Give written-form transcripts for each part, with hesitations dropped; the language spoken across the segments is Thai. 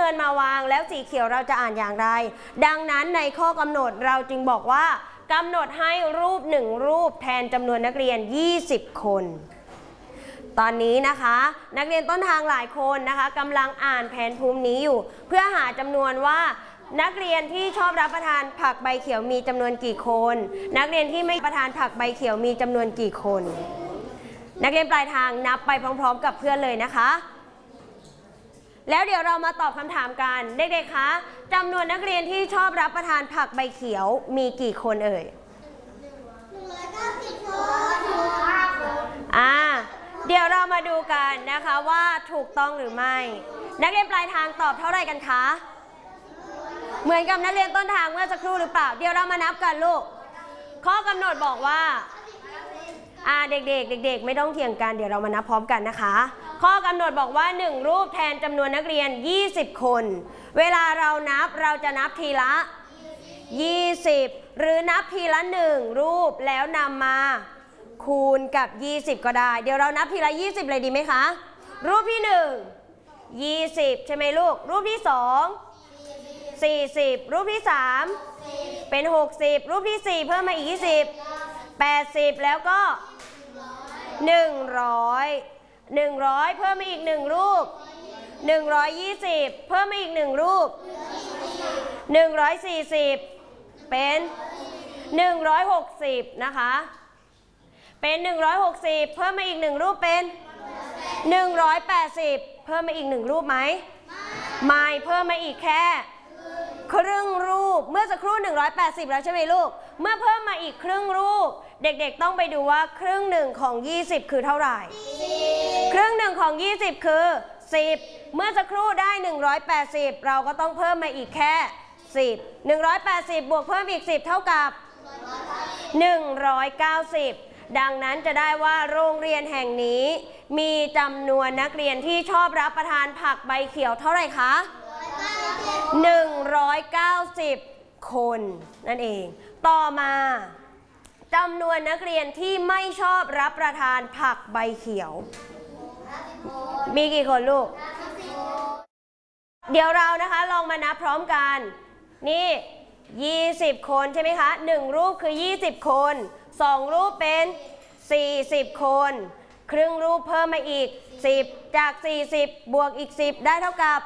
งินมาวางแล้วสีเขียวเราจะอ่านอย่างไรดังนั้นในข้อกำหนดเราจึงบอกว่ากำหนดให้รูป1รูปแทนจำนวนนักเรียน20คนตอนนี้นะคะนักเรียนต้นทางหลายคนนะคะกำลังอ่านแผนภูมินี้อยู่เพื่อหาจำนวนว่านักเรียนที่ชอบรับประทานผักใบเขียวมีจำนวนกี่คนนักเรียนที่ไม่ประทานผักใบเขียวมีจำนวนกี่คนนักเรียนปลายทางนับไปพร้อมๆกับเพื่อนเลยนะคะแล้วเดี๋ยวเรามาตอบคำถามกันเด็กๆคะจำนวนนักเรียนที่ชอบรับประทานผักใบเขียวมีกี่คนเอ่ย190 คนเดี๋ยวเรามาดูกันนะคะว่าถูกต้องหรือไม่นักเรียนปลายทางตอบเท่าไหร่กันคะเหมือนกับนักเรียนต้นทางเมื่อสักครู่หรือเปล่าเดี๋ยวเรามานับกันลูกข้อกำหนดบอกว่าเด็กๆไม่ต้องเถียงกันเดี๋ยวเรามานับพร้อมกันนะคะข้อกำหนดบอกว่า1รูปแทนจำนวนนักเรียน20คนเวลาเรานับเราจะนับทีละ20หรือนับทีละ1รูปแล้วนำมาคูณกับ20ก็ได้เดี๋ยวเรานับทีละ20เลยดีไหมคะรูปที่1 20ใช่ไหมลูกรูปที่2 40รูปที่3เป็น60รูปที่4เพิ่มมาอีก20 80แล้วก็100เพิ่มมาอีก1รูป120เพิ่มมาอีก1รูป140เป็น160นะคะเป็น160เพิ่มมาอีก1รูปเป็น180เพิ่มมาอีก1รูปไหมไม่เพิ่มมาอีกแค่ครึ่งรูปเมื่อสักครู่180แล้วใช่ไหมลูกเมื่อเพิ่มมาอีกครึ่งรูปเด็กๆต้องไปดูว่าครึ่งหนึ่งของ20คือเท่าไหร่ครึ่งหนึ่งของ20คือ10เมื่อสักครู่ได้180เราก็ต้องเพิ่มมาอีกแค่10 180บวกเพิ่มอีก10เท่ากับ190ดังนั้นจะได้ว่าโรงเรียนแห่งนี้มีจำนวนนักเรียนที่ชอบรับประทานผักใบเขียวเท่าไหร่คะ190คนนั่นเองต่อมาจำนวนนักเรียนที่ไม่ชอบรับประทานผักใบเขียวมีกี่คนลูกเดี๋ยวเรานะคะลองมานับพร้อมกันนี่20คนใช่ไหมคะ1รูปคือ20คน2รูปเป็น40คนครึ่งรูปเพิ่มมาอีก10จาก40บวกอีก10ได้เท่ากับ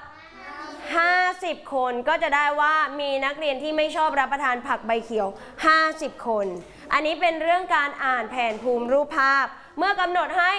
50คนก็จะได้ว่ามีนักเรียนที่ไม่ชอบรับประทานผักใบเขียว50คนอันนี้เป็นเรื่องการอ่านแผนภูมิรูปภาพเมื่อกำหนดให้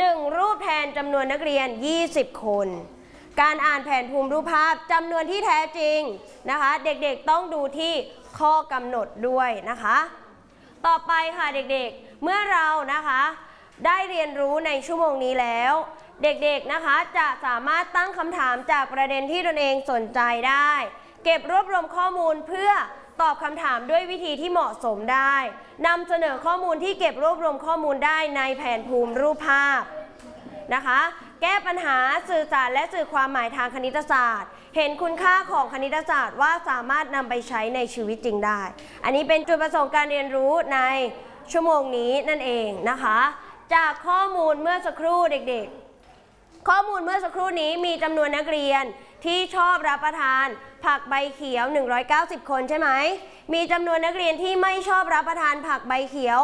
1รูปแทนจำนวนนักเรียน20คนการอ่านแผนภูมิรูปภาพจำนวนที่แท้จริงนะคะเด็กๆต้องดูที่ข้อกำหนดด้วยนะคะต่อไปค่ะเด็กๆเมื่อเรานะคะได้เรียนรู้ในชั่วโมงนี้แล้วเด็กๆนะคะจะสามารถตั้งคำถามจากประเด็นที่ตนเองสนใจได้เก็บรวบรวมข้อมูลเพื่อตอบคำถามด้วยวิธีที่เหมาะสมได้นำเสนอข้อมูลที่เก็บรวบรวมข้อมูลได้ในแผนภูมิรูปภาพนะคะแก้ปัญหาสื่อสารและสื่อความหมายทางคณิตศาสตร์เห็นคุณค่าของคณิตศาสตร์ว่าสามารถนำไปใช้ในชีวิตจริงได้อันนี้เป็นจุดประสงค์การเรียนรู้ในชั่วโมงนี้นั่นเองนะคะจากข้อมูลเมื่อสักครู่เด็กๆข้อมูลเมื่อสักครู่นี้มีจำนวนนักเรียนที่ชอบรับประทานผักใบเขียว190คนใช่ไหมมีจำนวนนักเรียนที่ไม่ชอบรับประทานผักใบเขียว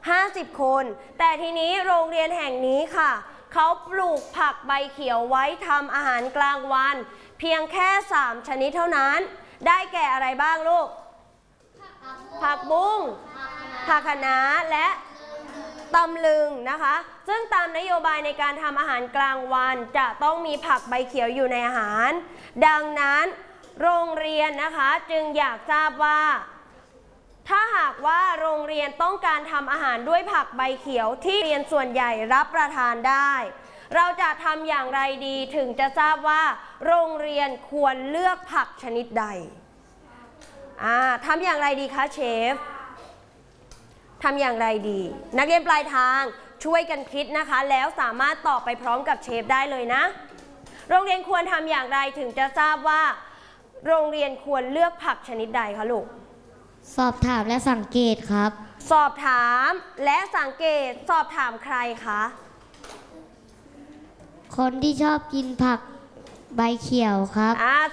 50คนแต่ทีนี้โรงเรียนแห่งนี้ค่ะเขาปลูกผักใบเขียวไว้ทำอาหารกลางวันเพียงแค่3ชนิดเท่านั้นได้แก่อะไรบ้างลูกผักบุ้งผักคะน้าและตำลึงนะคะซึ่งตามนโยบายในการทำอาหารกลางวันจะต้องมีผักใบเขียวอยู่ในอาหารดังนั้นโรงเรียนนะคะจึงอยากทราบว่าถ้าหากว่าโรงเรียนต้องการทำอาหารด้วยผักใบเขียวที่เรียนส่วนใหญ่รับประทานได้เราจะทำอย่างไรดีถึงจะทราบว่าโรงเรียนควรเลือกผักชนิดใดทำอย่างไรดีคะเชฟทำอย่างไรดีนักเรียนปลายทางช่วยกันคิดนะคะแล้วสามารถตอบไปพร้อมกับเชฟได้เลยนะโรงเรียนควรทำอย่างไรถึงจะทราบว่าโรงเรียนควรเลือกผักชนิดใดคะลูกสอบถามและสังเกตครับสอบถามและสังเกตสอบถามใครคะคนที่ชอบกินผักใบเขียวครับ